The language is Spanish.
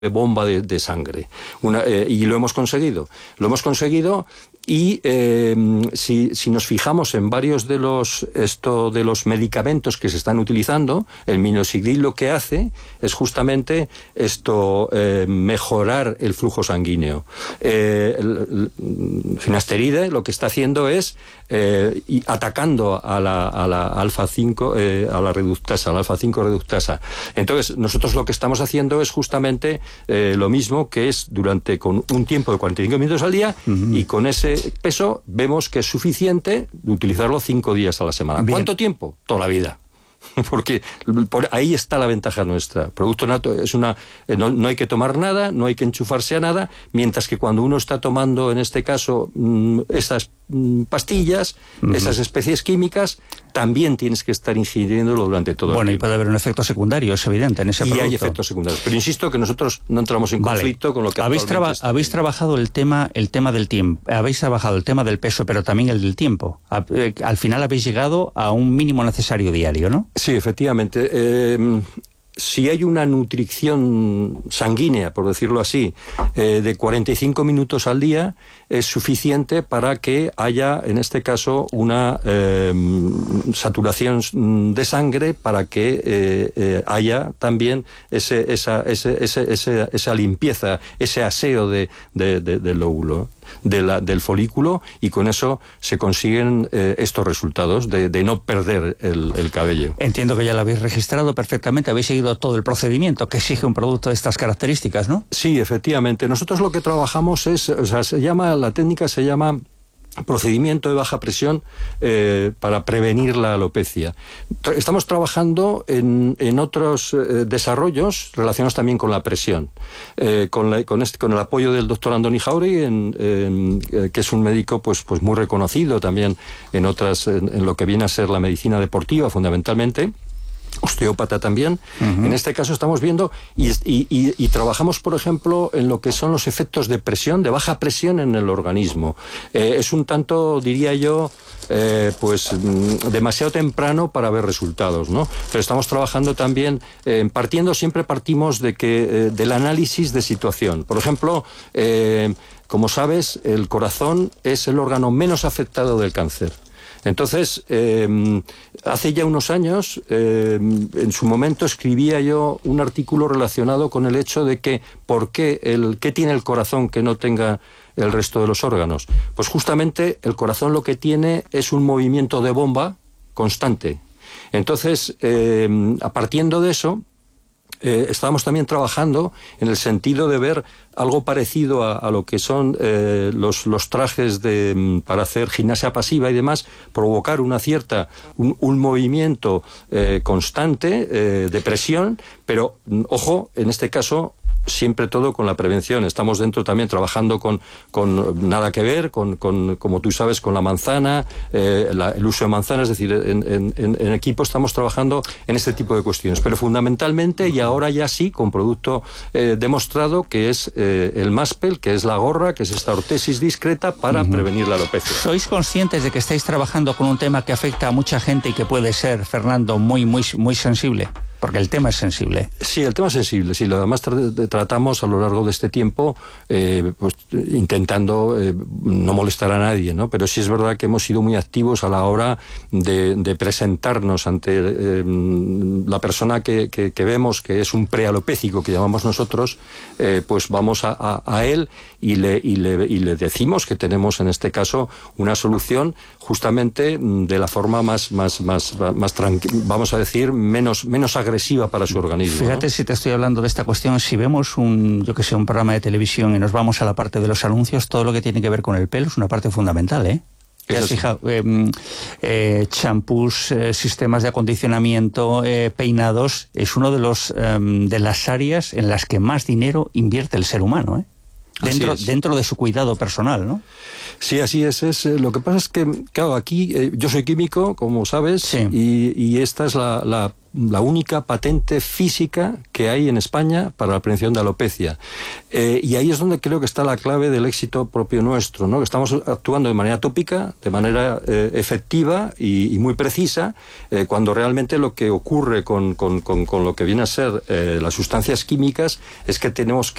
bomba de sangre. Y lo hemos conseguido. Lo hemos conseguido y si nos fijamos en varios de los medicamentos que se están utilizando, el minoxidil lo que hace es justamente mejorar el flujo sanguíneo. El finasteride lo que está haciendo es atacando a la alfa-5 a la reductasa, a la alfa-5 reductasa. Entonces, nosotros lo que estamos haciendo es justamente lo mismo, que es con un tiempo de 45 minutos al día, y con ese peso vemos que es suficiente utilizarlo 5 días a la semana. Bien. ¿Cuánto tiempo? Toda la vida. Porque ahí está la ventaja nuestra. Producto Nato es no hay que tomar nada, no hay que enchufarse a nada, mientras que cuando uno está tomando, en este caso, esas pastillas, esas especies químicas, también tienes que estar ingiriéndolo durante todo el tiempo. Bueno, y puede haber un efecto secundario, es evidente, en ese producto. Y hay efectos secundarios. Pero insisto que nosotros no entramos en conflicto con lo que habéis trabajado el tema del tiempo, habéis trabajado el tema del peso, pero también el del tiempo. Al final habéis llegado a un mínimo necesario diario, ¿no? Sí, efectivamente. Si hay una nutrición sanguínea, por decirlo así, de 45 minutos al día, es suficiente para que haya, en este caso, una saturación de sangre, para que haya también esa limpieza, ese aseo del lóbulo, del folículo, y con eso se consiguen estos resultados de no perder el cabello. Entiendo que ya lo habéis registrado perfectamente, habéis seguido todo el procedimiento que exige un producto de estas características, ¿no? Sí, efectivamente. Nosotros lo que trabajamos la técnica se llama procedimiento de baja presión para prevenir la alopecia. Estamos trabajando en otros desarrollos relacionados también con la presión, con el apoyo del doctor Andoni Jauregui, que es un médico pues muy reconocido también en lo que viene a ser la medicina deportiva, fundamentalmente. Osteópata también. En este caso estamos viendo y trabajamos, por ejemplo, en lo que son los efectos de presión, de baja presión en el organismo. Es un tanto, diría yo, demasiado temprano para ver resultados, ¿no? Pero estamos trabajando también, siempre partimos del análisis de situación. Por ejemplo, como sabes, el corazón es el órgano menos afectado del cáncer. Entonces, hace ya unos años, en su momento escribía yo un artículo relacionado con el hecho de que ¿qué tiene el corazón que no tenga el resto de los órganos? Pues justamente el corazón lo que tiene es un movimiento de bomba constante. Entonces, partiendo de eso, estábamos también trabajando en el sentido de ver algo parecido a lo que son los trajes para hacer gimnasia pasiva y demás, provocar un movimiento constante de presión, pero ojo, en este caso siempre todo con la prevención. Estamos dentro también trabajando con nada que ver, como tú sabes, con la manzana, el uso de manzana, es decir, en equipo estamos trabajando en este tipo de cuestiones, pero fundamentalmente, y ahora ya sí, con producto demostrado, que es el Maspel, que es la gorra, que es esta ortesis discreta para prevenir la alopecia. ¿Sois conscientes de que estáis trabajando con un tema que afecta a mucha gente y que puede ser, Fernando, muy, muy, muy sensible? Porque el tema es sensible. Sí, el tema es sensible. Sí, lo demás tratamos a lo largo de este tiempo, intentando no molestar a nadie, ¿no? Pero sí es verdad que hemos sido muy activos a la hora de presentarnos ante la persona que vemos que es un prealopécico, que llamamos nosotros, pues vamos a él y le decimos que tenemos en este caso una solución justamente de la forma más tranquila, vamos a decir, menos agresiva para su organismo. Fíjate, ¿no? Si te estoy hablando de esta cuestión, si vemos un programa de televisión y nos vamos a la parte de los anuncios, todo lo que tiene que ver con el pelo es una parte fundamental, ¿eh? ¿Te has fijado? Champús, sistemas de acondicionamiento, peinados, es uno de las áreas en las que más dinero invierte el ser humano, ¿eh? dentro de su cuidado personal, ¿no? Sí, así es. Lo que pasa es que, claro, aquí yo soy químico, como sabes, sí. y esta es la única patente física que hay en España para la prevención de alopecia. Y ahí es donde creo que está la clave del éxito propio nuestro, ¿no? Que estamos actuando de manera tópica, de manera efectiva y muy precisa, cuando realmente lo que ocurre con lo que viene a ser las sustancias químicas es que tenemos que